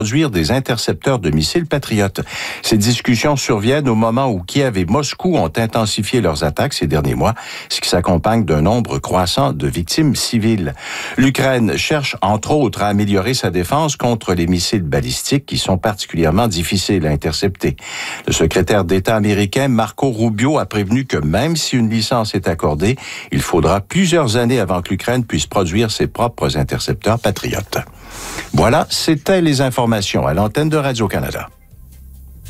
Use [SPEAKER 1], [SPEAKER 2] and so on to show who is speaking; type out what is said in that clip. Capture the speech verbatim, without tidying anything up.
[SPEAKER 1] produire des intercepteurs de missiles patriotes. Ces discussions surviennent au moment où Kiev et Moscou ont intensifié leurs attaques ces derniers mois, ce qui s'accompagne d'un nombre croissant de victimes civiles. L'Ukraine cherche entre autres à améliorer sa défense contre les missiles balistiques qui sont particulièrement difficiles à intercepter. Le secrétaire d'État américain Marco Rubio a prévenu que même si une licence est accordée, il faudra plusieurs années avant que l'Ukraine puisse produire ses propres intercepteurs patriotes. Voilà, c'était les informations à l'antenne de Radio-Canada.